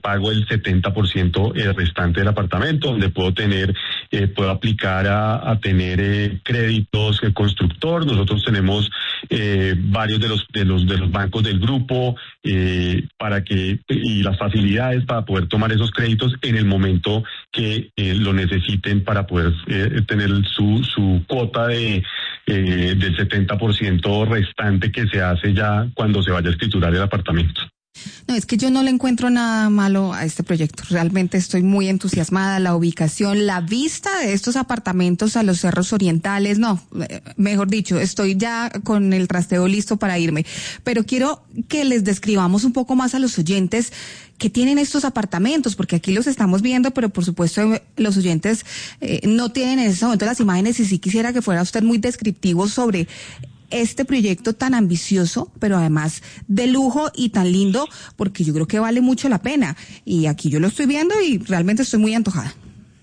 pago el 70% restante del apartamento, donde puedo aplicar a tener créditos constructor. Nosotros tenemos varios de los bancos del grupo y las facilidades para poder tomar esos créditos en el momento que lo necesiten para poder tener su cuota del 70% restante que se hace ya cuando se vaya a escriturar el apartamento. No, es que yo no le encuentro nada malo a este proyecto. Realmente estoy muy entusiasmada. La ubicación, la vista de estos apartamentos a los cerros orientales, no, mejor dicho, estoy ya con el trasteo listo para irme. Pero quiero que les describamos un poco más a los oyentes que tienen estos apartamentos, porque aquí los estamos viendo, pero por supuesto los oyentes no tienen en ese momento las imágenes, y sí quisiera que fuera usted muy descriptivo sobre este proyecto tan ambicioso, pero además de lujo y tan lindo, porque yo creo que vale mucho la pena. Y aquí yo lo estoy viendo y realmente estoy muy antojada.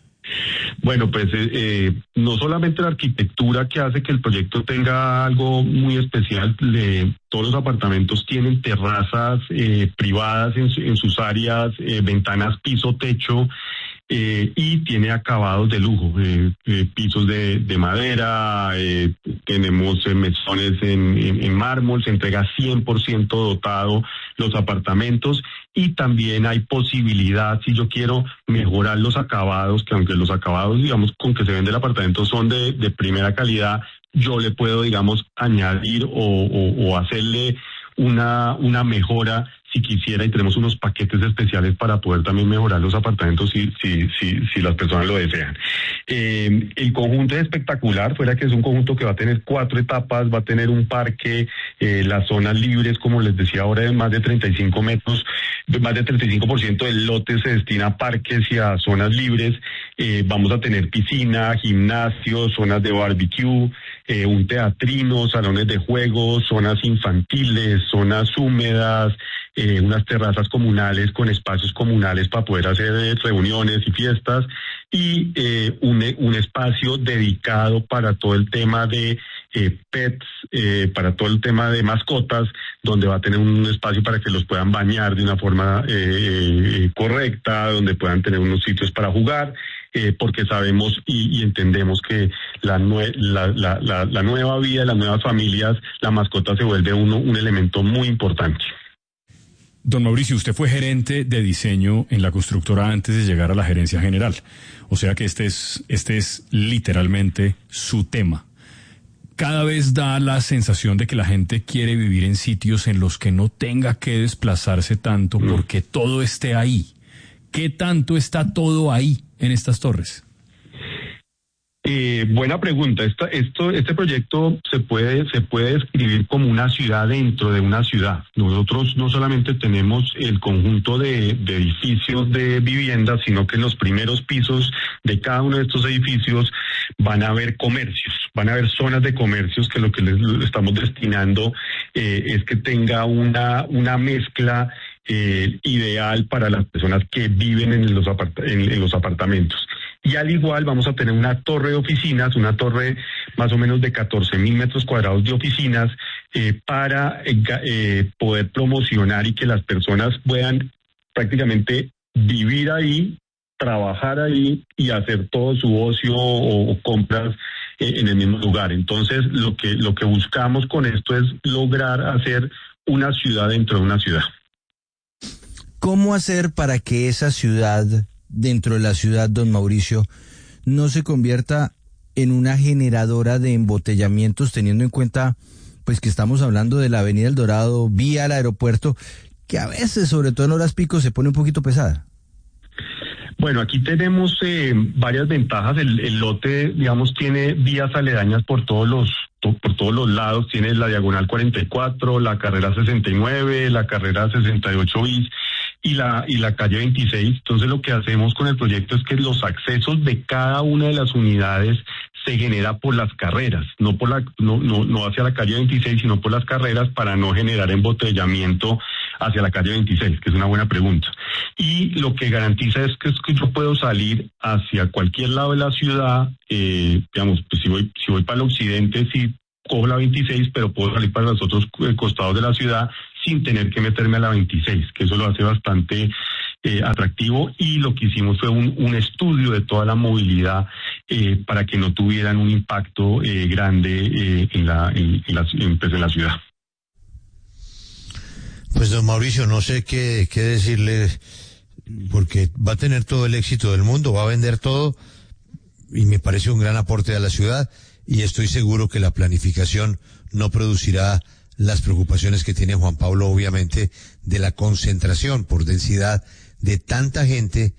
Bueno, pues no solamente la arquitectura que hace que el proyecto tenga algo muy especial, todos los apartamentos tienen terrazas privadas en sus áreas, ventanas piso techo, y tiene acabados de lujo, pisos de madera, tenemos mesones en mármol, se entrega 100% dotado los apartamentos, y también hay posibilidad, si yo quiero mejorar los acabados, que aunque los acabados, digamos, con que se vende el apartamento son de primera calidad, yo le puedo, digamos, añadir o hacerle una mejora si quisiera, y tenemos unos paquetes especiales para poder también mejorar los apartamentos si las personas lo desean. El conjunto es espectacular, fuera que es un conjunto que va a tener 4 etapas, va a tener un parque, las zonas libres, como les decía ahora, de más de 35 metros, más del 35% del lote se destina a parques y a zonas libres. Vamos a tener piscina, gimnasio, zonas de barbecue, un teatrino, salones de juegos, zonas infantiles, zonas húmedas, unas terrazas comunales con espacios comunales para poder hacer reuniones y fiestas, y un espacio dedicado para todo el tema de pets, para todo el tema de mascotas, donde va a tener un espacio para que los puedan bañar de una forma correcta, donde puedan tener unos sitios para jugar, porque sabemos y entendemos que la nueva vida, las nuevas familias, la mascota se vuelve un elemento muy importante. Don Mauricio, usted fue gerente de diseño en la constructora antes de llegar a la gerencia general. O sea que este es literalmente su tema. Cada vez da la sensación de que la gente quiere vivir en sitios en los que no tenga que desplazarse tanto porque todo esté ahí. ¿Qué tanto está todo ahí en estas torres? Buena pregunta. Este proyecto se puede describir como una ciudad dentro de una ciudad. Nosotros no solamente tenemos el conjunto de edificios de viviendas, sino que en los primeros pisos de cada uno de estos edificios van a haber comercios, van a haber zonas de comercios, que lo que les estamos destinando es que tenga una mezcla ideal para las personas que viven en los apartamentos. Y al igual vamos a tener una torre de oficinas, una torre más o menos de 14,000 metros cuadrados de oficinas, para poder promocionar y que las personas puedan prácticamente vivir ahí, trabajar ahí y hacer todo su ocio o compras en el mismo lugar. Entonces, lo que buscamos con esto es lograr hacer una ciudad dentro de una ciudad. ¿Cómo hacer para que esa ciudad, dentro de la ciudad, don Mauricio, no se convierta en una generadora de embotellamientos, teniendo en cuenta pues que estamos hablando de la Avenida El Dorado, vía al aeropuerto, que a veces, sobre todo en horas pico, se pone un poquito pesada? Bueno, aquí tenemos varias ventajas. El lote, digamos, tiene vías aledañas por todos los lados. Tiene la diagonal 44, la carrera 69, la carrera 68 bis y la calle 26. Entonces, lo que hacemos con el proyecto es que los accesos de cada una de las unidades se genera por las carreras, no hacia la calle 26, sino por las carreras, para no generar embotellamiento hacia la calle 26, que es una buena pregunta. Y lo que garantiza es que yo puedo salir hacia cualquier lado de la ciudad, digamos, pues si voy para el occidente, sí cojo la 26, pero puedo salir para los otros costados de la ciudad sin tener que meterme a la 26, que eso lo hace bastante atractivo, y lo que hicimos fue un estudio de toda la movilidad para que no tuvieran un impacto grande en la ciudad. Pues don Mauricio, no sé qué decirle, porque va a tener todo el éxito del mundo, va a vender todo, y me parece un gran aporte a la ciudad, y estoy seguro que la planificación no producirá las preocupaciones que tiene Juan Pablo, obviamente, de la concentración por densidad de tanta gente,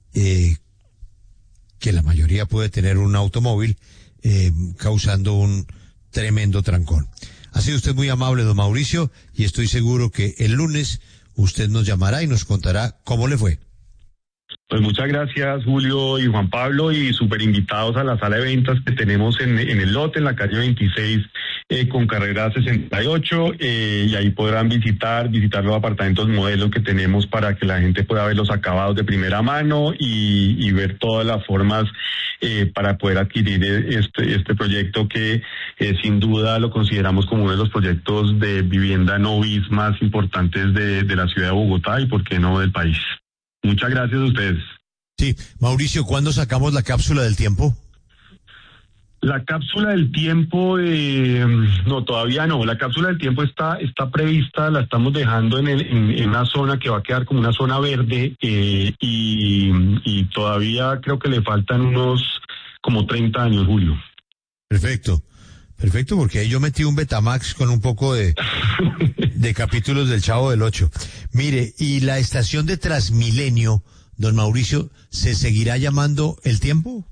que la mayoría puede tener un automóvil, causando un tremendo trancón. Ha sido usted muy amable, don Mauricio, y estoy seguro que el lunes usted nos llamará y nos contará cómo le fue. Pues muchas gracias, Julio y Juan Pablo, y súper invitados a la sala de ventas que tenemos en el lote, en la calle 26, con carrera 68, y ahí podrán visitar los apartamentos modelos que tenemos para que la gente pueda ver los acabados de primera mano y ver todas las formas para poder adquirir este proyecto que sin duda lo consideramos como uno de los proyectos de vivienda no bis más importantes de la ciudad de Bogotá y por qué no del país. Muchas gracias a ustedes. Sí, Mauricio, ¿cuándo sacamos la cápsula del tiempo? La cápsula del tiempo, no, todavía no. La cápsula del tiempo está prevista, la estamos dejando en una zona que va a quedar como una zona verde, y todavía creo que le faltan unos como 30 años, Julio. Perfecto, porque ahí yo metí un Betamax con un poco de capítulos del Chavo del Ocho. Mire, ¿y la estación de Transmilenio, don Mauricio, se seguirá llamando El Tiempo?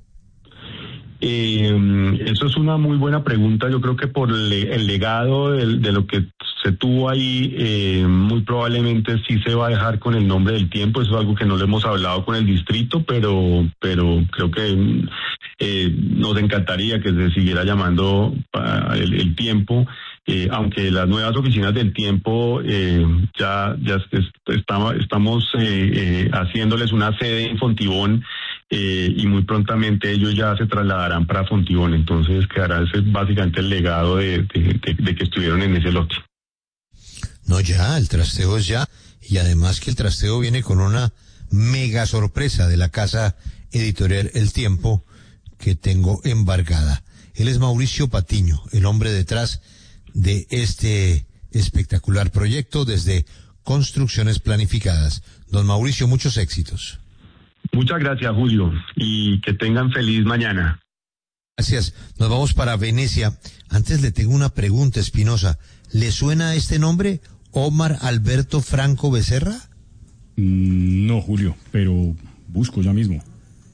Eso es una muy buena pregunta. Yo creo que por el legado de lo que se tuvo ahí, muy probablemente sí se va a dejar con el nombre del tiempo. Eso es algo que no lo hemos hablado con el distrito, pero creo que nos encantaría que se siguiera llamando el tiempo. Aunque las nuevas oficinas del tiempo ya estamos haciéndoles una sede en Fontibón, y muy prontamente ellos ya se trasladarán para Fontibón. Entonces quedará ese básicamente el legado de que estuvieron en ese lote. No, ya, el trasteo es ya, y además que el trasteo viene con una mega sorpresa de la casa editorial El Tiempo que tengo embargada. Él es Mauricio Patiño, el hombre detrás de este espectacular proyecto desde Construcciones Planificadas. Don Mauricio, muchos éxitos. Muchas gracias, Julio, y que tengan feliz mañana. Gracias. Nos vamos para Venecia. Antes le tengo una pregunta, Espinosa. ¿Le suena este nombre, Omar Alberto Franco Becerra? No, Julio, pero busco ya mismo.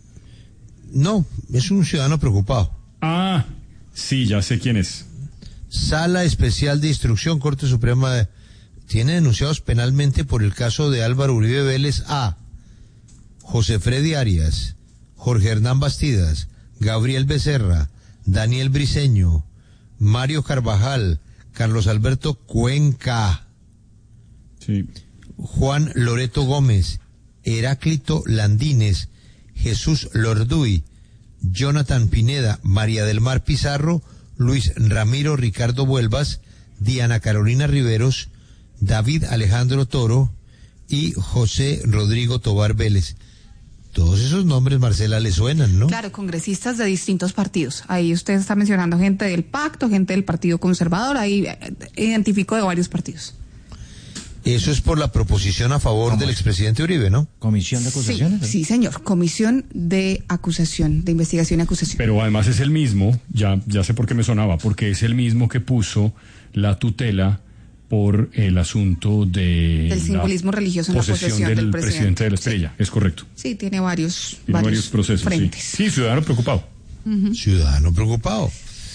No, es un ciudadano preocupado. Ah, sí, ya sé quién es. Sala Especial de Instrucción, Corte Suprema, tiene denunciados penalmente por el caso de Álvaro Uribe Vélez a José Freddy Arias, Jorge Hernán Bastidas, Gabriel Becerra, Daniel Briceño, Mario Carvajal, Carlos Alberto Cuenca, sí, Juan Loreto Gómez, Heráclito Landines, Jesús Lorduy, Jonathan Pineda, María del Mar Pizarro, Luis Ramiro Ricardo Vuelvas, Diana Carolina Riveros, David Alejandro Toro y José Rodrigo Tobar Vélez. Todos esos nombres, Marcela, le suenan, ¿no? Claro, congresistas de distintos partidos. Ahí usted está mencionando gente del Pacto, gente del Partido Conservador, ahí identifico de varios partidos. Eso es por la proposición a favor del expresidente Uribe, ¿no? ¿Comisión de acusaciones? Sí, señor. Comisión de acusación, de investigación y acusación. Pero además es el mismo, ya sé por qué me sonaba, porque es el mismo que puso la tutela por el asunto del simbolismo religioso en la posesión del presidente de la Estrella. Sí. Es correcto. Sí, tiene varios procesos. frentes. Sí, ciudadano preocupado. Uh-huh. Ciudadano preocupado.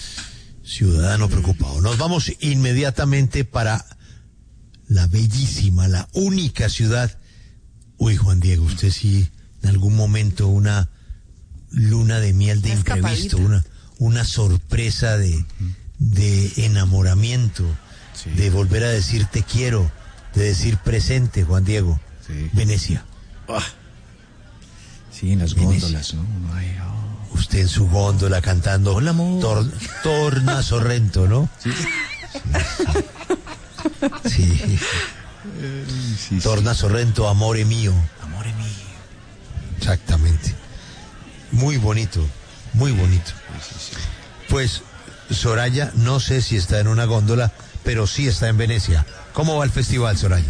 Nos vamos inmediatamente para la bellísima, la única ciudad. Uy, Juan Diego, usted sí, en algún momento una luna de miel de imprevisto, una sorpresa de enamoramiento, sí, de volver a decir te quiero, de decir presente, Juan Diego. Sí. Venecia. Sí, en las góndolas, ¿no? Ay, oh. Usted en su góndola cantando Hola, amor. Torna Sorrento, ¿no? Sí. Sí. Torna Sorrento, Amore Mío. Amore mío. Exactamente. Muy bonito, muy bonito. Pues Soraya, no sé si está en una góndola, pero sí está en Venecia. ¿Cómo va el festival, Soraya?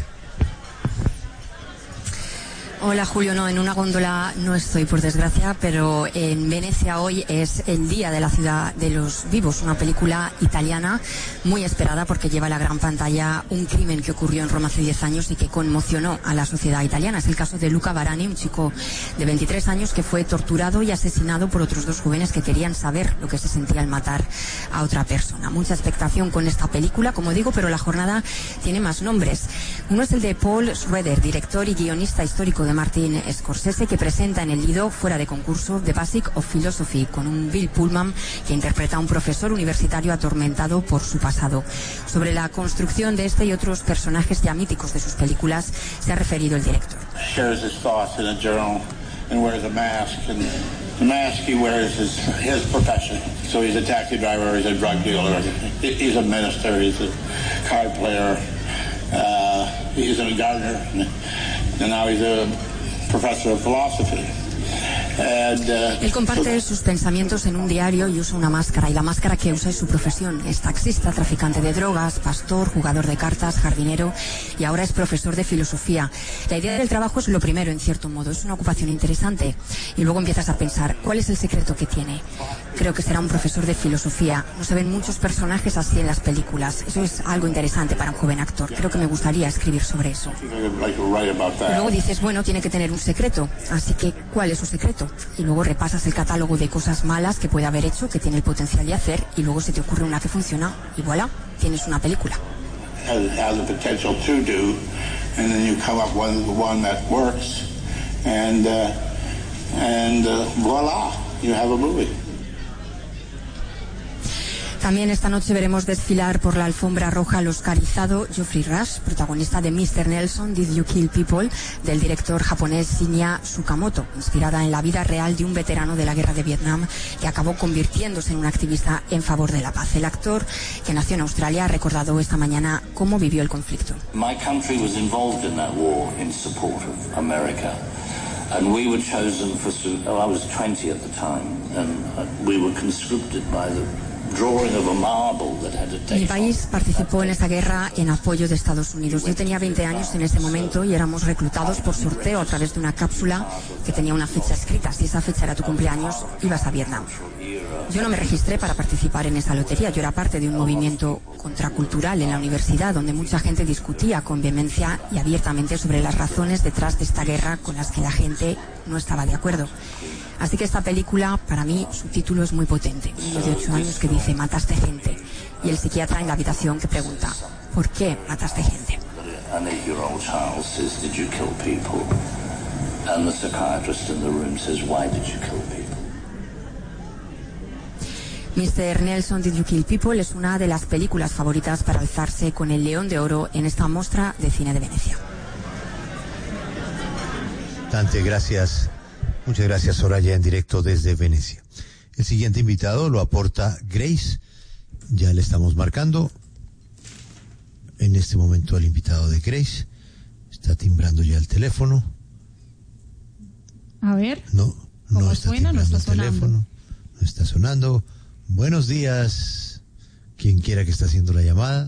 Hola Julio, no, en una góndola no estoy por desgracia, pero en Venecia hoy es el Día de la Ciudad de los Vivos, una película italiana muy esperada porque lleva a la gran pantalla un crimen que ocurrió en Roma hace 10 años y que conmocionó a la sociedad italiana. Es el caso de Luca Barani, un chico de 23 años que fue torturado y asesinado por otros 2 jóvenes que querían saber lo que se sentía al matar a otra persona. Mucha expectación con esta película, como digo, pero la jornada tiene más nombres. Uno es el de Paul Schroeder, director y guionista histórico de Martin Scorsese, que presenta en el Lido, fuera de concurso, The Basic of Philosophy, con un Bill Pullman que interpreta a un profesor universitario atormentado por su pasado. Sobre la construcción de este y otros personajes ya míticos de sus películas se ha referido el director. Shares his thoughts in a journal and wears a mask, and the mask he wears is his profession. So he's a taxi driver, he's a drug dealer, he's a minister, he's a card player, he's a gardener, and now he's a professor of philosophy. Él comparte sus pensamientos en un diario y usa una máscara, y la máscara que usa es su profesión. Es taxista, traficante de drogas, pastor, jugador de cartas, jardinero y ahora es profesor de filosofía. La idea del trabajo es lo primero, en cierto modo, es una ocupación interesante. Y luego empiezas a pensar, ¿cuál es el secreto que tiene? Creo que será un profesor de filosofía. No se ven muchos personajes así en las películas. Eso es algo interesante para un joven actor. Creo que me gustaría escribir sobre eso. Y luego dices, bueno, tiene que tener un secreto. Así que, ¿cuál es su secreto? Y luego repasas el catálogo de cosas malas que puede haber hecho, que tiene el potencial de hacer, y luego se te ocurre una que funciona, y voilà, tienes una película. Has the potential to do, and then you come up with one that works, and voila, you have a movie. También esta noche veremos desfilar por la alfombra roja al oscarizado Geoffrey Rush, protagonista de Mr. Nelson, Did You Kill People, del director japonés Shinya Tsukamoto, inspirada en la vida real de un veterano de la guerra de Vietnam que acabó convirtiéndose en un activista en favor de la paz. El actor, que nació en Australia, ha recordado esta mañana cómo vivió el conflicto. My country was involved in that war in support of America. And we were chosen for, I was 20 at the time, and we were conscripted by the Mi país participó en esta guerra en apoyo de Estados Unidos. Yo tenía 20 años en ese momento y éramos reclutados por sorteo a través de una cápsula que tenía una fecha escrita. Si esa fecha era tu cumpleaños, ibas a Vietnam. Yo no me registré para participar en esa lotería. Yo era parte de un movimiento contracultural en la universidad donde mucha gente discutía con vehemencia y abiertamente sobre las razones detrás de esta guerra con las que la gente no estaba de acuerdo. Así que esta película, para mí, su título es muy potente. Un niño de 8 años que dice, mataste gente. Y el psiquiatra en la habitación que pregunta, ¿por qué mataste gente? An 8-year-old child says, did you kill people? And the psychiatrist in the room says, why did you kill people? Mr. Nelson, Did You Kill People es una de las películas favoritas para alzarse con el León de Oro en esta muestra de cine de Venecia. Tante, gracias. Muchas gracias, Soraya, en directo desde Venecia. El siguiente invitado lo aporta Grace. Ya le estamos marcando. En este momento el invitado de Grace. Está timbrando ya el teléfono. A ver. No está suena, timbrando no está el sonando. teléfono. No está sonando. Buenos días. Quien quiera que está haciendo la llamada.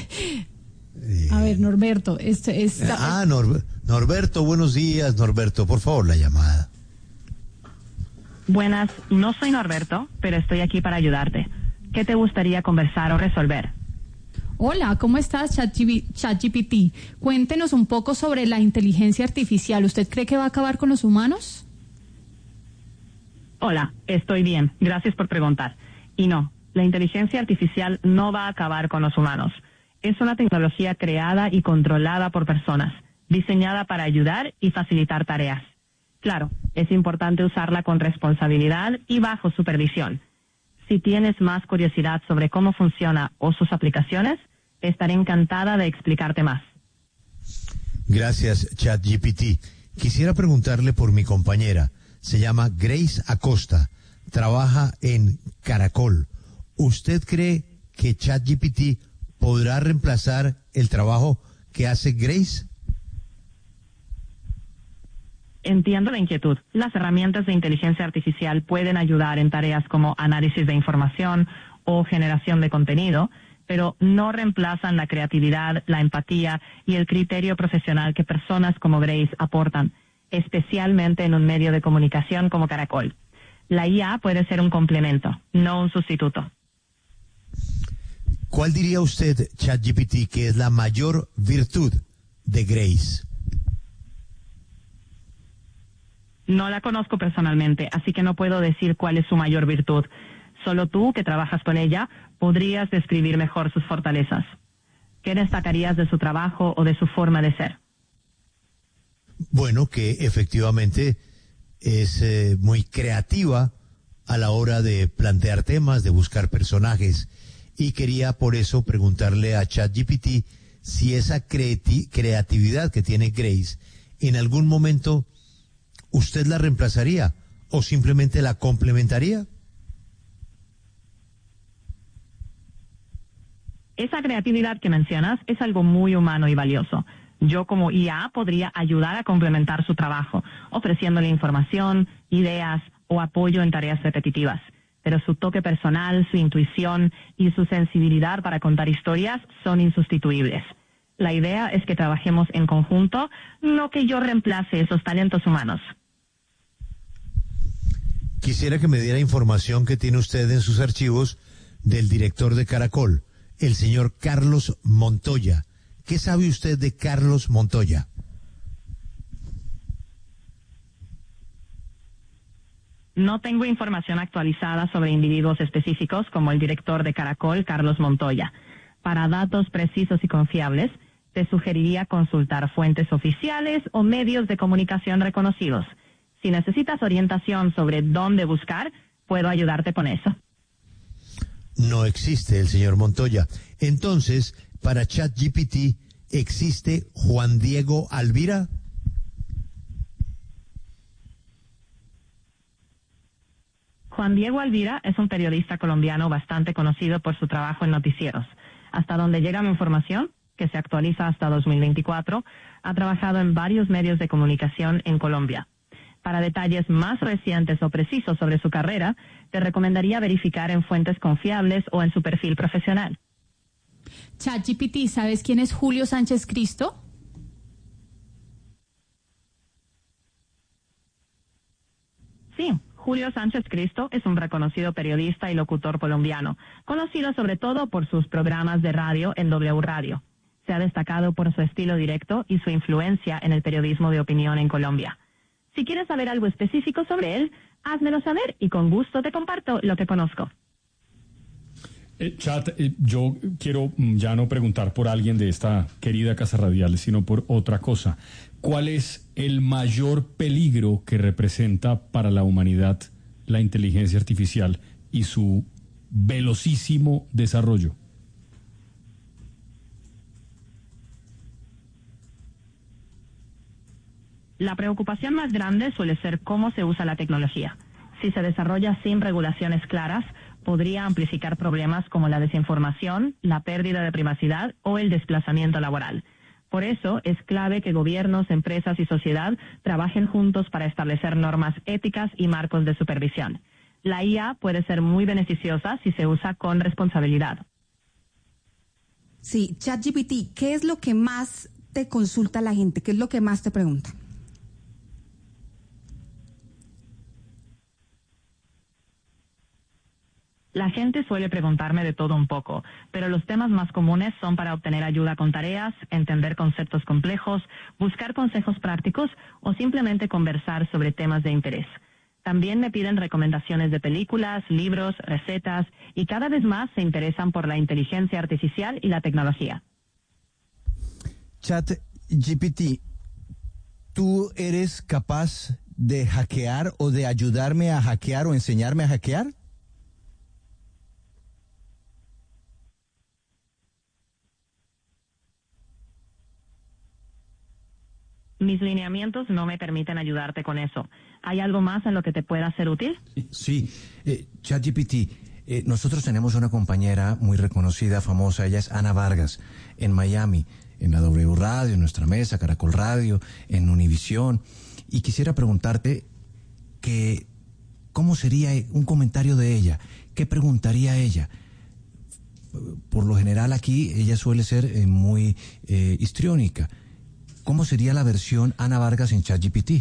A ver, Norberto. Norberto, buenos días, Norberto. Por favor, la llamada. Buenas, no soy Norberto, pero estoy aquí para ayudarte. ¿Qué te gustaría conversar o resolver? Hola, ¿cómo estás, ChatGPT? Cuéntenos un poco sobre la inteligencia artificial. ¿Usted cree que va a acabar con los humanos? Hola, estoy bien. Gracias por preguntar. Y no, la inteligencia artificial no va a acabar con los humanos. Es una tecnología creada y controlada por personas, diseñada para ayudar y facilitar tareas. Claro, es importante usarla con responsabilidad y bajo supervisión. Si tienes más curiosidad sobre cómo funciona o sus aplicaciones, estaré encantada de explicarte más. Gracias, ChatGPT. Quisiera preguntarle por mi compañera. Se llama Grace Acosta. Trabaja en Caracol. ¿Usted cree que ChatGPT podrá reemplazar el trabajo que hace Grace? Entiendo la inquietud. Las herramientas de inteligencia artificial pueden ayudar en tareas como análisis de información o generación de contenido, pero no reemplazan la creatividad, la empatía y el criterio profesional que personas como Grace aportan, especialmente en un medio de comunicación como Caracol. La IA puede ser un complemento, no un sustituto. ¿Cuál diría usted, ChatGPT, que es la mayor virtud de Grace? No la conozco personalmente, así que no puedo decir cuál es su mayor virtud. Solo tú, que trabajas con ella, podrías describir mejor sus fortalezas. ¿Qué destacarías de su trabajo o de su forma de ser? Bueno, que efectivamente es muy creativa a la hora de plantear temas, de buscar personajes. Y quería por eso preguntarle a ChatGPT si esa creatividad que tiene Grace en algún momento usted la reemplazaría o simplemente la complementaría. Esa creatividad que mencionas es algo muy humano y valioso. Yo como IA podría ayudar a complementar su trabajo, ofreciéndole información, ideas o apoyo en tareas repetitivas. Pero su toque personal, su intuición y su sensibilidad para contar historias son insustituibles. La idea es que trabajemos en conjunto, no que yo reemplace esos talentos humanos. Quisiera que me diera información que tiene usted en sus archivos del director de Caracol, el señor Carlos Montoya. ¿Qué sabe usted de Carlos Montoya? No tengo información actualizada sobre individuos específicos como el director de Caracol, Carlos Montoya. Para datos precisos y confiables, te sugeriría consultar fuentes oficiales o medios de comunicación reconocidos. Si necesitas orientación sobre dónde buscar, puedo ayudarte con eso. No existe el señor Montoya. Entonces, para ChatGPT, ¿existe Juan Diego Alvira? Juan Diego Alvira es un periodista colombiano bastante conocido por su trabajo en noticieros. Hasta donde llega mi información, que se actualiza hasta 2024, ha trabajado en varios medios de comunicación en Colombia. Para detalles más recientes o precisos sobre su carrera, te recomendaría verificar en fuentes confiables o en su perfil profesional. ChatGPT, ¿sabes quién es Julio Sánchez Cristo? Sí, Julio Sánchez Cristo es un reconocido periodista y locutor colombiano, conocido sobre todo por sus programas de radio en W Radio. Se ha destacado por su estilo directo y su influencia en el periodismo de opinión en Colombia. Si quieres saber algo específico sobre él, házmelo saber y con gusto te comparto lo que conozco. Chat, yo quiero ya no preguntar por alguien de esta querida Casa Radial, sino por otra cosa. ¿Cuál es el mayor peligro que representa para la humanidad la inteligencia artificial y su velocísimo desarrollo? La preocupación más grande suele ser cómo se usa la tecnología. Si se desarrolla sin regulaciones claras, podría amplificar problemas como la desinformación, la pérdida de privacidad o el desplazamiento laboral. Por eso es clave que gobiernos, empresas y sociedad trabajen juntos para establecer normas éticas y marcos de supervisión. La IA puede ser muy beneficiosa si se usa con responsabilidad. Sí, ChatGPT, ¿qué es lo que más te consulta la gente? ¿Qué es lo que más te pregunta? La gente suele preguntarme de todo un poco, pero los temas más comunes son para obtener ayuda con tareas, entender conceptos complejos, buscar consejos prácticos o simplemente conversar sobre temas de interés. También me piden recomendaciones de películas, libros, recetas y cada vez más se interesan por la inteligencia artificial y la tecnología. ChatGPT, ¿tú eres capaz de hackear o de ayudarme a hackear o enseñarme a hackear? Mis lineamientos no me permiten ayudarte con eso. ¿Hay algo más en lo que te pueda ser útil? Sí, ChatGPT, nosotros tenemos una compañera muy reconocida, famosa, ella es Ana Vargas, en Miami. en la W Radio, en nuestra mesa, Caracol Radio, en Univisión, y quisiera preguntarte cómo sería un comentario de ella, qué preguntaría ella. Por lo general aquí ella suele ser muy histriónica. ¿Cómo sería la versión Ana Vargas en ChatGPT?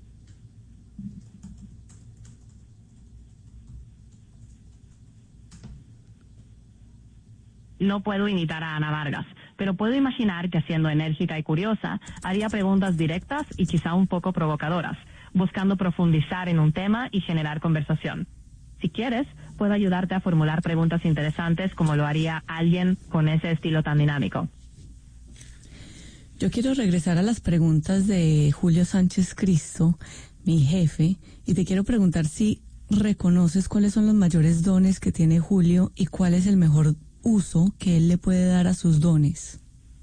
No puedo imitar a Ana Vargas, pero puedo imaginar que, siendo enérgica y curiosa, haría preguntas directas y quizá un poco provocadoras, buscando profundizar en un tema y generar conversación. Si quieres, puedo ayudarte a formular preguntas interesantes como lo haría alguien con ese estilo tan dinámico. Yo quiero regresar a las preguntas de Julio Sánchez Cristo, mi jefe, y te quiero preguntar si reconoces cuáles son los mayores dones que tiene Julio y cuál es el mejor uso que él le puede dar a sus dones.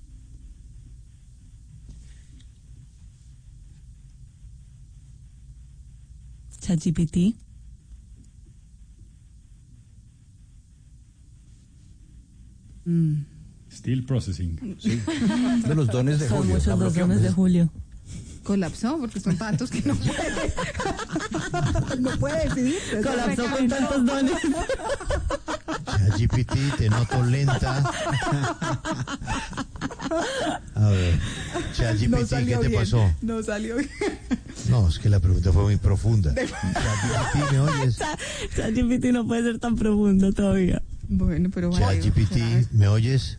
ChatGPT. Still processing. Sí. De los dones de Julio. Son muchos los dones de Julio. Colapsó porque son tantos que no puede. No puede decidir. Colapsó con tantos dones. ChatGPT, te noto lenta. A ver, ChatGPT, No ¿qué te bien. pasó? No salió bien. No, es que la pregunta fue muy profunda. ChatGPT, ¿me oyes? ChatGPT no puede ser tan profundo todavía. Bueno, pero ChatGPT, ¿me oyes?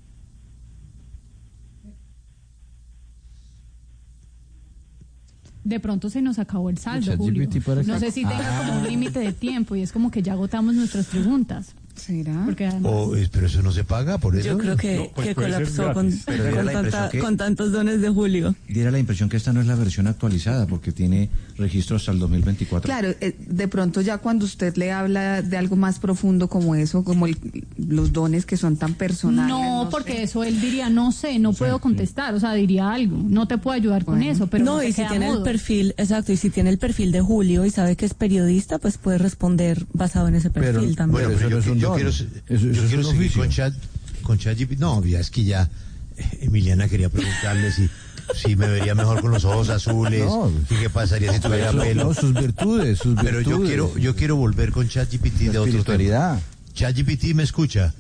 De pronto se nos acabó el saldo, Julio. No sé si tenga como un límite de tiempo y es como que ya agotamos nuestras preguntas. ¿Será? Porque además... Pero eso no se paga por eso. Yo creo que colapsó con tantos dones de Julio. Diera la impresión que esta no es la versión actualizada porque tiene registro hasta el 2024. Claro, de pronto ya cuando usted le habla de algo más profundo como eso, como los dones que son tan personales. No, porque eso él diría, no sé, no puedo contestar, o sea, diría algo, no te puedo ayudar con eso, pero no, y si tiene el perfil, exacto, y si tiene el perfil de Julio y sabe que es periodista, pues puede responder basado en ese perfil también. Bueno, pero yo quiero seguir con ChatGPT. No, ya es que ya Emiliana quería preguntarle si me vería mejor con los ojos azules, y qué pasaría si tuviera pelo. No, sus virtudes. Pero yo quiero volver con ChatGPT de otro tema. ChatGPT, ¿me escucha?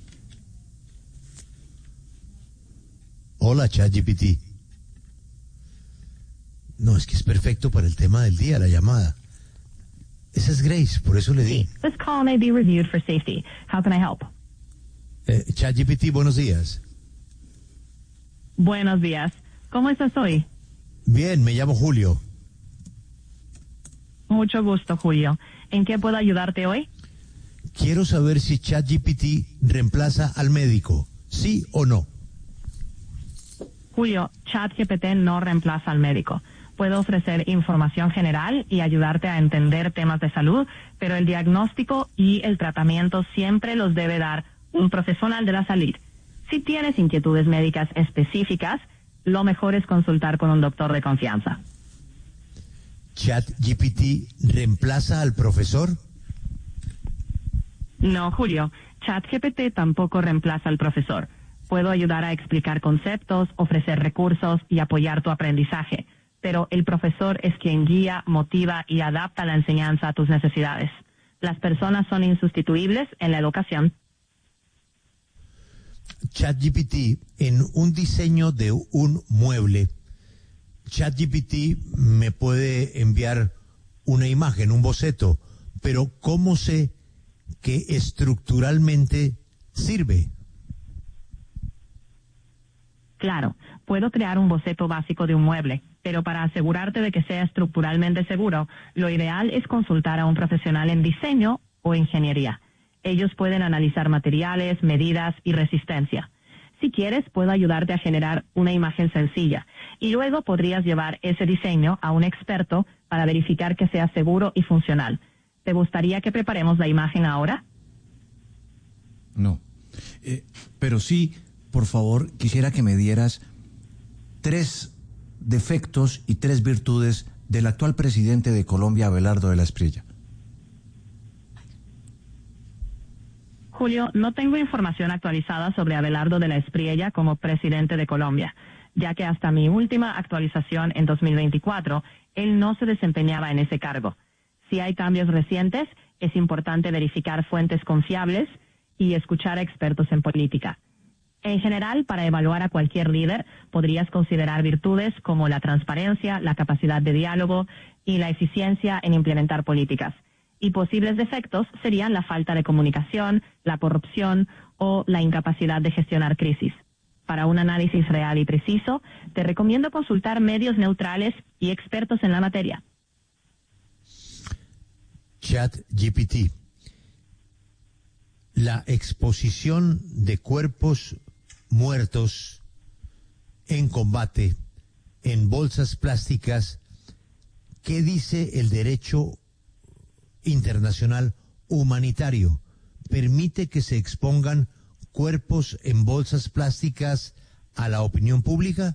Hola, ChatGPT. No, es que es perfecto para el tema del día, la llamada. Esa es Grace, por eso le di. This call may be reviewed for safety. How can I help? ChatGPT, buenos días. Buenos días. ¿Cómo estás hoy? Bien, me llamo Julio. Mucho gusto, Julio. ¿En qué puedo ayudarte hoy? Quiero saber si ChatGPT reemplaza al médico, ¿sí o no? Julio, ChatGPT no reemplaza al médico. Puedo ofrecer información general y ayudarte a entender temas de salud, pero el diagnóstico y el tratamiento siempre los debe dar un profesional de la salud. Si tienes inquietudes médicas específicas, lo mejor es consultar con un doctor de confianza. ¿ChatGPT reemplaza al profesor? No, Julio. ChatGPT tampoco reemplaza al profesor. Puedo ayudar a explicar conceptos, ofrecer recursos y apoyar tu aprendizaje. Pero el profesor es quien guía, motiva y adapta la enseñanza a tus necesidades. Las personas son insustituibles en la educación. ChatGPT, en un diseño de un mueble, ChatGPT me puede enviar una imagen, un boceto, pero ¿cómo sé que estructuralmente sirve? Claro, puedo crear un boceto básico de un mueble, pero para asegurarte de que sea estructuralmente seguro, lo ideal es consultar a un profesional en diseño o ingeniería. Ellos pueden analizar materiales, medidas y resistencia. Si quieres, puedo ayudarte a generar una imagen sencilla y luego podrías llevar ese diseño a un experto para verificar que sea seguro y funcional. ¿Te gustaría que preparemos la imagen ahora? No, pero sí, por favor, quisiera que me dieras 3 defectos y 3 virtudes del actual presidente de Colombia, Abelardo de la Espriella. Julio, no tengo información actualizada sobre Abelardo de la Espriella como presidente de Colombia, ya que hasta mi última actualización en 2024, él no se desempeñaba en ese cargo. Si hay cambios recientes, es importante verificar fuentes confiables y escuchar a expertos en política. En general, para evaluar a cualquier líder, podrías considerar virtudes como la transparencia, la capacidad de diálogo y la eficiencia en implementar políticas. Y posibles defectos serían la falta de comunicación, la corrupción o la incapacidad de gestionar crisis. Para un análisis real y preciso, te recomiendo consultar medios neutrales y expertos en la materia. ChatGPT. La exposición de cuerpos muertos en combate en bolsas plásticas, ¿qué dice el derecho internacional humanitario? ¿Permite que se expongan cuerpos en bolsas plásticas a la opinión pública?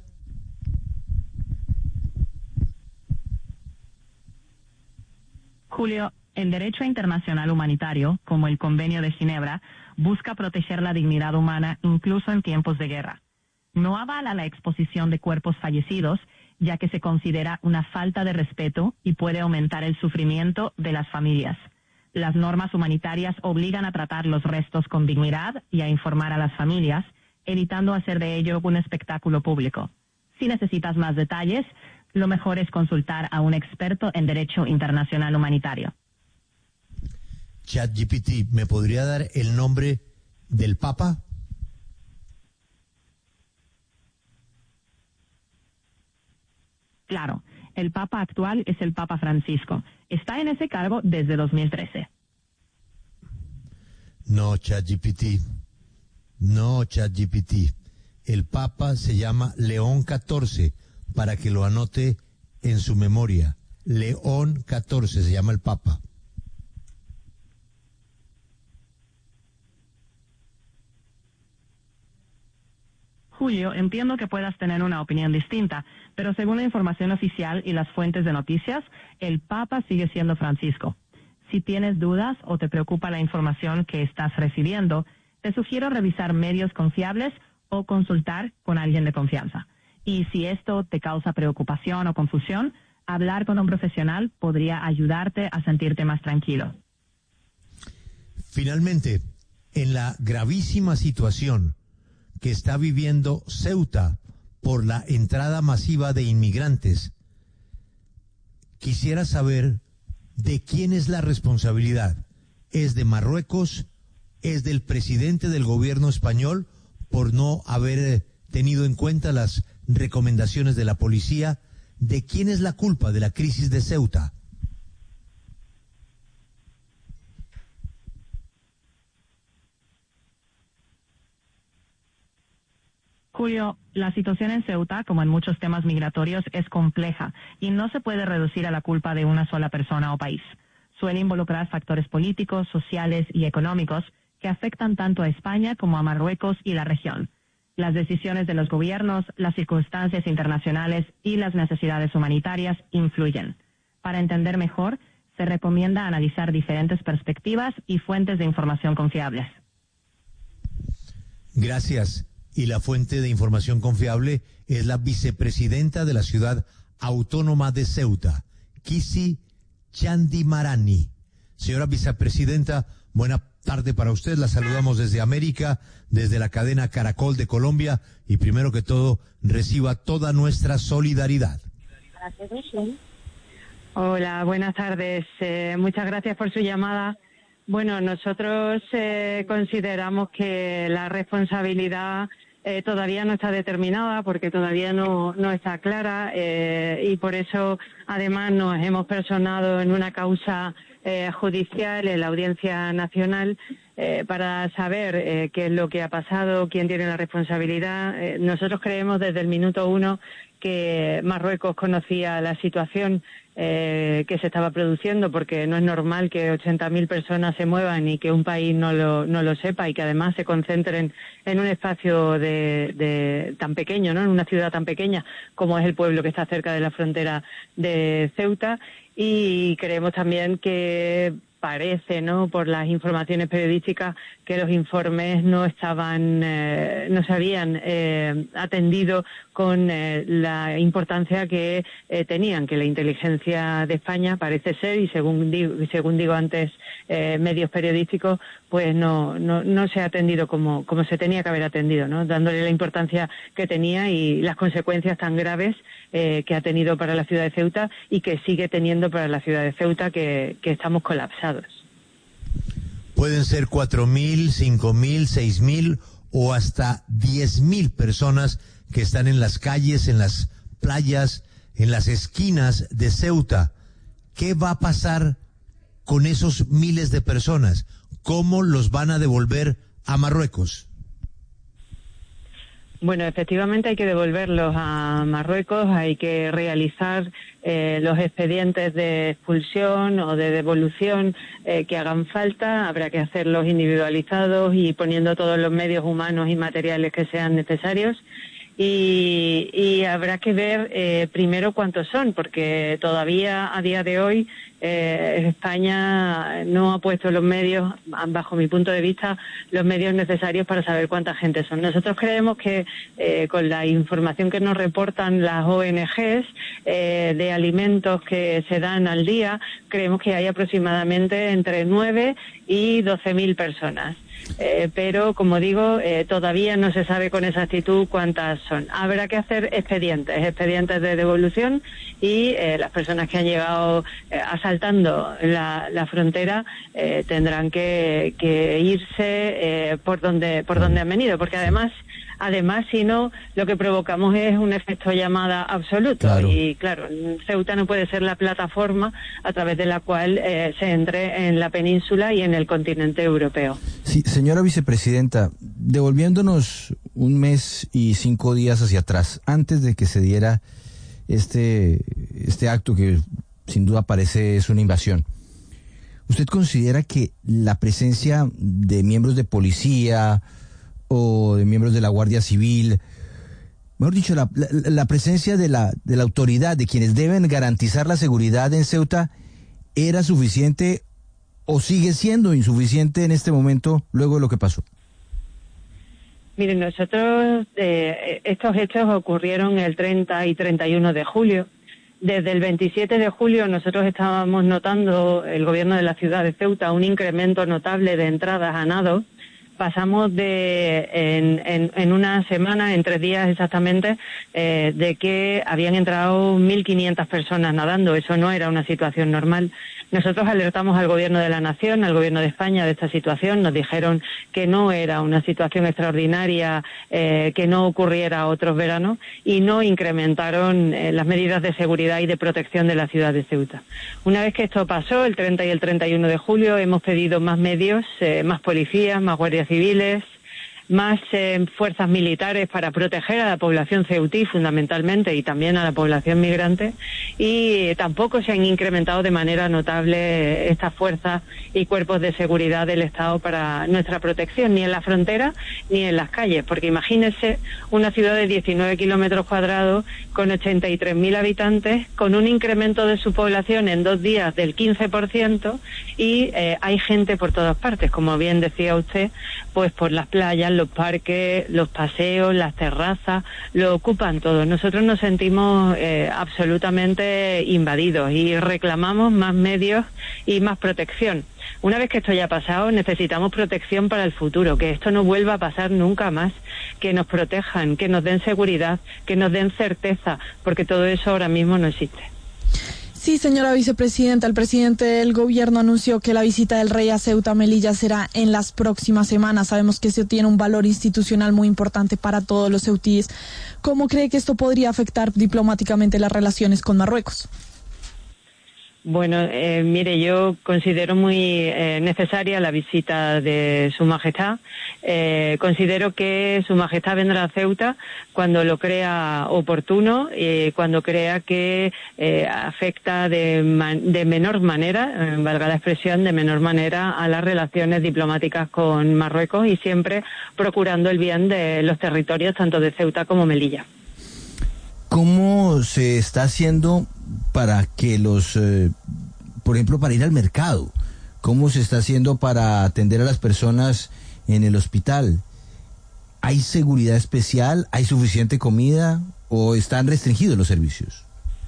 Julio, el derecho internacional humanitario, como el Convenio de Ginebra, busca proteger la dignidad humana incluso en tiempos de guerra. No avala la exposición de cuerpos fallecidos, ya que se considera una falta de respeto y puede aumentar el sufrimiento de las familias. Las normas humanitarias obligan a tratar los restos con dignidad y a informar a las familias, evitando hacer de ello un espectáculo público. Si necesitas más detalles, lo mejor es consultar a un experto en derecho internacional humanitario. ChatGPT, ¿me podría dar el nombre del Papa? Claro, el Papa actual es el Papa Francisco. Está en ese cargo desde 2013. No, ChatGPT. No, ChatGPT. El Papa se llama León XIV, para que lo anote en su memoria. León XIV se llama el Papa. Julio, entiendo que puedas tener una opinión distinta, pero según la información oficial y las fuentes de noticias, el Papa sigue siendo Francisco. Si tienes dudas o te preocupa la información que estás recibiendo, te sugiero revisar medios confiables o consultar con alguien de confianza. Y si esto te causa preocupación o confusión, hablar con un profesional podría ayudarte a sentirte más tranquilo. Finalmente, en la gravísima situación que está viviendo Ceuta por la entrada masiva de inmigrantes, quisiera saber de quién es la responsabilidad. ¿Es de Marruecos? ¿Es del presidente del gobierno español por no haber tenido en cuenta las recomendaciones de la policía? ¿De quién es la culpa de la crisis de Ceuta? Julio, la situación en Ceuta, como en muchos temas migratorios, es compleja y no se puede reducir a la culpa de una sola persona o país. Suele involucrar factores políticos, sociales y económicos que afectan tanto a España como a Marruecos y la región. Las decisiones de los gobiernos, las circunstancias internacionales y las necesidades humanitarias influyen. Para entender mejor, se recomienda analizar diferentes perspectivas y fuentes de información confiables. Gracias. Y la fuente de información confiable es la vicepresidenta de la ciudad autónoma de Ceuta, Kisi Chandimarani. Señora vicepresidenta, buena tarde para usted. La saludamos desde América, desde la cadena Caracol de Colombia, y primero que todo, reciba toda nuestra solidaridad. Hola, buenas tardes. Muchas gracias por su llamada. Bueno, nosotros consideramos que la responsabilidad todavía no está determinada porque todavía no está clara y por eso además nos hemos personado en una causa judicial en la Audiencia Nacional para saber qué es lo que ha pasado, quién tiene la responsabilidad. Nosotros creemos desde el minuto uno que Marruecos conocía la situación que se estaba produciendo, porque no es normal que 80.000 personas se muevan y que un país no lo sepa y que además se concentren en un espacio tan pequeño, ¿no? En una ciudad tan pequeña como es el pueblo que está cerca de la frontera de Ceuta. Y creemos también que parece, ¿no?, por las informaciones periodísticas, que los informes no se habían atendido con la importancia que tenían, que la inteligencia de España parece ser, y según digo antes, medios periodísticos, pues no se ha atendido como se tenía que haber atendido, ¿no?, dándole la importancia que tenía y las consecuencias tan graves que ha tenido para la ciudad de Ceuta y que sigue teniendo para la ciudad de Ceuta, que estamos colapsados. Pueden ser 4.000, 5.000, 6.000 o hasta 10.000 personas que están en las calles, en las playas, en las esquinas de Ceuta. ¿Qué va a pasar con esos miles de personas? ¿Cómo los van a devolver a Marruecos? Bueno, efectivamente hay que devolverlos a Marruecos, hay que realizar los expedientes de expulsión o de devolución que hagan falta, habrá que hacerlos individualizados y poniendo todos los medios humanos y materiales que sean necesarios. Y habrá que ver primero cuántos son, porque todavía a día de hoy España no ha puesto los medios, bajo mi punto de vista, los medios necesarios para saber cuánta gente son. Nosotros creemos que con la información que nos reportan las ONGs de alimentos que se dan al día, creemos que hay aproximadamente entre 9 y 12.000 personas. Pero, como digo, todavía no se sabe con exactitud cuántas son. Habrá que hacer expedientes de devolución y las personas que han llegado asaltando la frontera tendrán que irse por donde han venido, porque además, si no, lo que provocamos es un efecto llamada absoluto. Claro. Y claro, Ceuta no puede ser la plataforma a través de la cual se entre en la península y en el continente europeo. Sí, señora vicepresidenta, devolviéndonos un mes y 5 días hacia atrás, antes de que se diera este acto que sin duda parece es una invasión, ¿usted considera que la presencia de miembros de policía o de miembros de la Guardia Civil, mejor dicho, la presencia de la autoridad, de quienes deben garantizar la seguridad en Ceuta, era suficiente o sigue siendo insuficiente en este momento luego de lo que pasó? Miren, nosotros, estos hechos ocurrieron el 30 y 31 de julio. Desde el 27 de julio nosotros estábamos notando, el gobierno de la ciudad de Ceuta, un incremento notable de entradas a nado. Pasamos en una semana, en 3 días exactamente, de que habían entrado 1.500 personas nadando. Eso no era una situación normal. Nosotros alertamos al gobierno de la nación, al gobierno de España de esta situación. Nos dijeron que no era una situación extraordinaria, que no ocurriera otros veranos, y no incrementaron las medidas de seguridad y de protección de la ciudad de Ceuta. Una vez que esto pasó, el 30 y el 31 de julio, hemos pedido más medios, más policías, más guardias civiles, más fuerzas militares para proteger a la población ceutí fundamentalmente y también a la población migrante, y tampoco se han incrementado de manera notable estas fuerzas y cuerpos de seguridad del Estado para nuestra protección, ni en la frontera ni en las calles, porque imagínense una ciudad de 19 kilómetros cuadrados con 83.000 habitantes, con un incremento de su población en 2 días del 15%, y hay gente por todas partes, como bien decía usted, pues por las playas, los parques, los paseos, las terrazas, lo ocupan todo. Nosotros nos sentimos absolutamente invadidos y reclamamos más medios y más protección. Una vez que esto ya ha pasado, necesitamos protección para el futuro, que esto no vuelva a pasar nunca más, que nos protejan, que nos den seguridad, que nos den certeza, porque todo eso ahora mismo no existe. Sí, señora vicepresidenta, el presidente del gobierno anunció que la visita del rey a Ceuta, Melilla, será en las próximas semanas. Sabemos que eso tiene un valor institucional muy importante para todos los ceutíes. ¿Cómo cree que esto podría afectar diplomáticamente las relaciones con Marruecos? Bueno, mire, yo considero muy necesaria la visita de Su Majestad. Considero que Su Majestad vendrá a Ceuta cuando lo crea oportuno, cuando crea que afecta de menor manera, valga la expresión, de menor manera a las relaciones diplomáticas con Marruecos, y siempre procurando el bien de los territorios tanto de Ceuta como Melilla. ¿Cómo se está haciendo para que por ejemplo, para ir al mercado? ¿Cómo se está haciendo para atender a las personas en el hospital? ¿Hay seguridad especial? ¿Hay suficiente comida? ¿O están restringidos los servicios?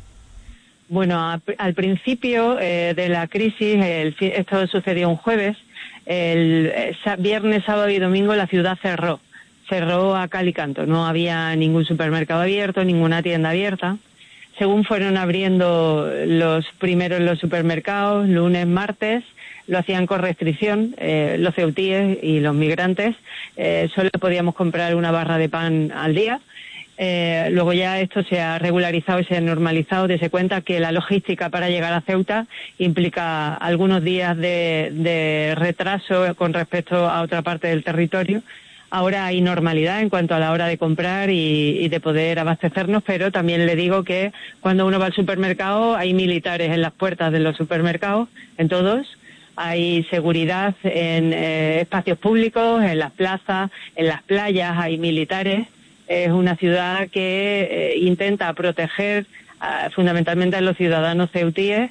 Bueno, al principio de la crisis, esto sucedió un jueves, el viernes, sábado y domingo la ciudad cerró a cal y canto, no había ningún supermercado abierto, ninguna tienda abierta. Según fueron abriendo los supermercados, lunes, martes, lo hacían con restricción, los ceutíes y los migrantes, solo podíamos comprar una barra de pan al día. Luego ya esto se ha regularizado y se ha normalizado, dése cuenta que la logística para llegar a Ceuta implica algunos días de retraso con respecto a otra parte del territorio. Ahora hay normalidad en cuanto a la hora de comprar y de poder abastecernos, pero también le digo que cuando uno va al supermercado hay militares en las puertas de los supermercados, en todos. Hay seguridad en espacios públicos, en las plazas, en las playas, hay militares. Es una ciudad que intenta proteger fundamentalmente a los ciudadanos ceutíes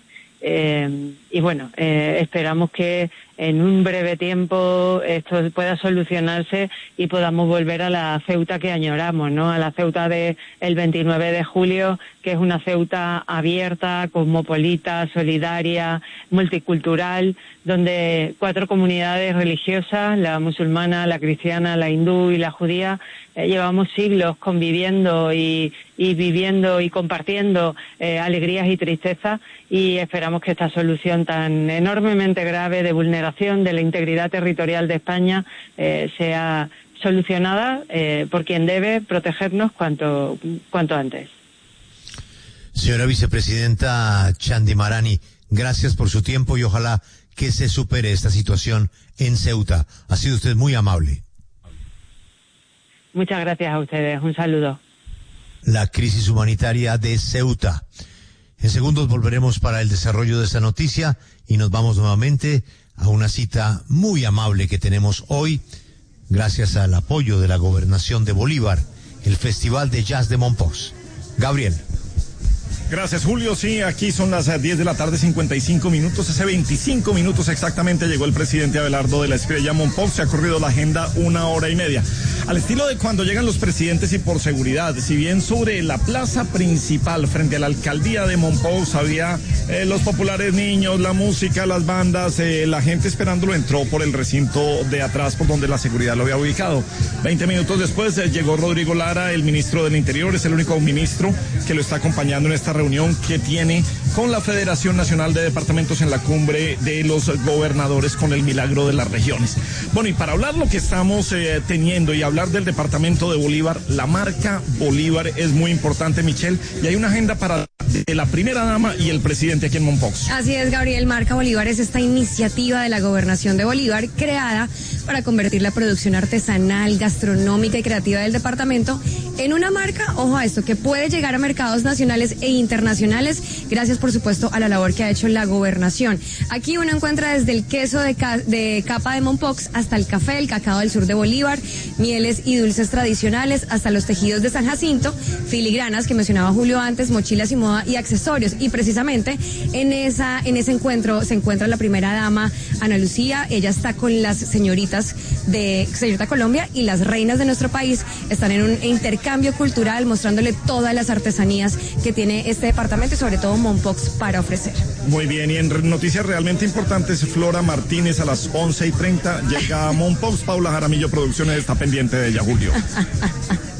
y bueno, esperamos que en un breve tiempo esto pueda solucionarse y podamos volver a la Ceuta que añoramos, ¿no? A la Ceuta del 29 de julio, que es una Ceuta abierta, cosmopolita, solidaria, multicultural, donde 4 comunidades religiosas, la musulmana, la cristiana, la hindú y la judía, llevamos siglos conviviendo y viviendo y compartiendo alegrías y tristezas, y esperamos que esta solución tan enormemente grave de vulneración de la integridad territorial de España sea solucionada por quien debe protegernos cuanto antes. Señora vicepresidenta Chandi Marani, gracias por su tiempo y ojalá que se supere esta situación en Ceuta. Ha sido usted muy amable. Muchas gracias a ustedes. Un saludo. La crisis humanitaria de Ceuta. En segundos volveremos para el desarrollo de esta noticia y nos vamos nuevamente a una cita muy amable que tenemos hoy, gracias al apoyo de la Gobernación de Bolívar, el Festival de Jazz de Mompox. Gabriel. Gracias, Julio. Sí, aquí son las 10 de la tarde, 55 minutos. Hace 25 minutos exactamente llegó el presidente Abelardo de la Espriella Mompox. Se ha corrido la agenda 1 hora y media. Al estilo de cuando llegan los presidentes y por seguridad, si bien sobre la plaza principal frente a la alcaldía de Mompox había los populares niños, la música, las bandas, la gente esperándolo, entró por el recinto de atrás por donde la seguridad lo había ubicado. 20 minutos después llegó Rodrigo Lara, el ministro del Interior, es el único ministro que lo está acompañando en esta reunión que tiene con la Federación Nacional de Departamentos en la cumbre de los gobernadores con el milagro de las regiones. Bueno, y para hablar lo que estamos teniendo y hablar del departamento de Bolívar, la marca Bolívar es muy importante, Michelle, y hay una agenda para de la primera dama y el presidente aquí en Mompox. Así es, Gabriel. Marca Bolívar es esta iniciativa de la Gobernación de Bolívar creada para convertir la producción artesanal, gastronómica y creativa del departamento en una marca, ojo a esto, que puede llegar a mercados nacionales e internacionales, gracias por supuesto a la labor que ha hecho la Gobernación. Aquí uno encuentra desde el queso de capa de Mompox hasta el café, el cacao del sur de Bolívar, mieles y dulces tradicionales, hasta los tejidos de San Jacinto, filigranas que mencionaba Julio antes, mochilas y moda y accesorios. Y precisamente en ese encuentro se encuentra la primera dama, Ana Lucía. Ella está con las señorita Colombia, y las reinas de nuestro país están en un intercambio cultural mostrándole todas las artesanías que tiene este departamento y sobre todo Mompox para ofrecer. Muy bien, y en noticias realmente importantes, Flora Martínez a las 11:30 llega a Mompox. Paula Jaramillo Producciones está pendiente de ella, Julio.